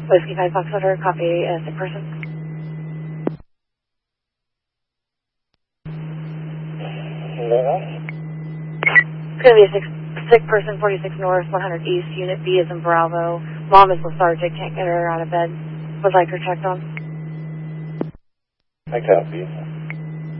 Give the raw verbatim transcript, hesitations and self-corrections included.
Whiskey five Foxtrot, copy a sick person. It's going to be a sick, sick person, forty-six North, one hundred East, Unit B is in Bravo. Mom is lethargic, can't get her out of bed. Would like her checked on. I copy.